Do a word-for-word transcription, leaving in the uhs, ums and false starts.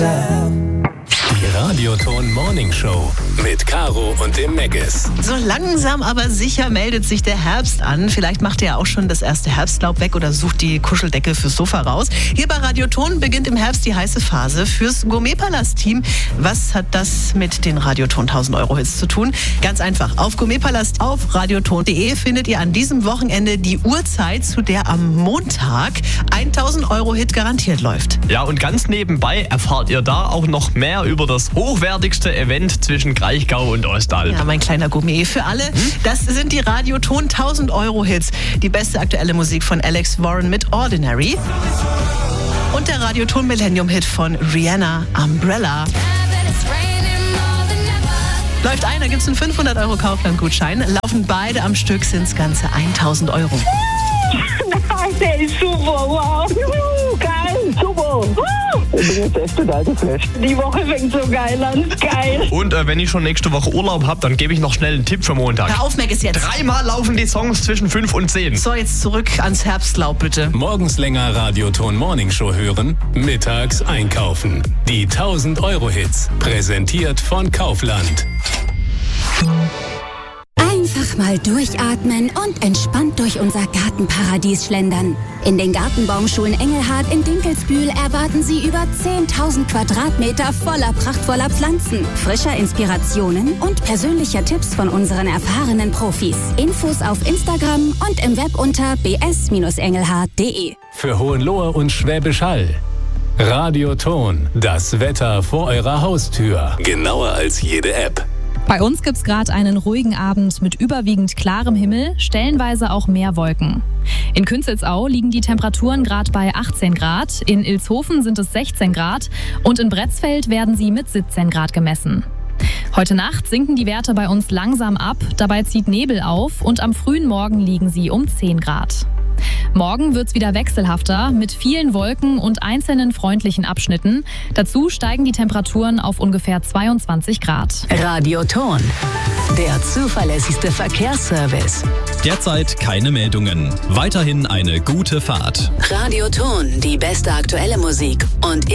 Die Radioton Morning Show mit Caro und dem Meggis. So langsam aber sicher meldet sich der Herbst an. Vielleicht macht ihr ja auch schon das erste Herbstlaub weg oder sucht die Kuscheldecke fürs Sofa raus. Hier bei Radioton beginnt im Herbst die heiße Phase fürs Gourmetpalast-Team. Was hat das mit den Radioton tausend Euro Hits zu tun? Ganz einfach. Auf Gourmetpalast auf radioton punkt de findet ihr an diesem Wochenende die Uhrzeit, zu der am Montag ein tausend Euro Hit garantiert läuft. Ja, und ganz nebenbei erfahrt ihr da auch noch mehr über das hochwertigste Event zwischen Kraichgau und Ostalb. Ja, mein kleiner Gourmet für alle. Hm? Das sind die Radioton tausend Euro Hits. Die beste aktuelle Musik von Alex Warren mit Ordinary. Und der Radioton Millennium Hit von Rihanna, Umbrella. Läuft ein, da gibt es einen fünfhundert Euro Kaufland-Gutschein. Laufen beide am Stück, sind es ganze tausend Euro. Der ist super, wow. Juhu, geil, super. Ich bin jetzt echt total geflasht. Die Woche fängt so geil an, geil. Und äh, wenn ich schon nächste Woche Urlaub habe, dann gebe ich noch schnell einen Tipp für Montag. Hör auf, Meggis, jetzt. Dreimal laufen die Songs zwischen fünf und zehn. So, jetzt zurück ans Herbstlaub, bitte. Morgens länger Radioton Morning Show hören, mittags einkaufen. Die tausend Euro Hits, präsentiert von Kaufland. Einfach mal durchatmen und entspannt durch unser Gartenparadies schlendern. In den Gartenbaumschulen Engelhardt in Dinkelsbühl erwarten Sie über zehntausend Quadratmeter voller prachtvoller Pflanzen, frischer Inspirationen und persönlicher Tipps von unseren erfahrenen Profis. Infos auf Instagram und im Web unter b s engelhardt punkt de. Für Hohenlohe und Schwäbisch Hall. Radioton, das Wetter vor eurer Haustür. Genauer als jede App. Bei uns gibt's gerade einen ruhigen Abend mit überwiegend klarem Himmel, stellenweise auch mehr Wolken. In Künzelsau liegen die Temperaturen gerade bei achtzehn Grad, in Ilshofen sind es sechzehn Grad und in Bretzfeld werden sie mit siebzehn Grad gemessen. Heute Nacht sinken die Werte bei uns langsam ab, dabei zieht Nebel auf und am frühen Morgen liegen sie um zehn Grad. Morgen wird's wieder wechselhafter mit vielen Wolken und einzelnen freundlichen Abschnitten. Dazu steigen die Temperaturen auf ungefähr zweiundzwanzig Grad. Radioton, der zuverlässigste Verkehrsservice. Derzeit keine Meldungen. Weiterhin eine gute Fahrt. Radioton, die beste aktuelle Musik und